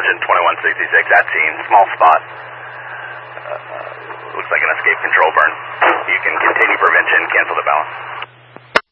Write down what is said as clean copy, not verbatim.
Intelligent 2166 at scene, small spot. Looks like an escape control burn.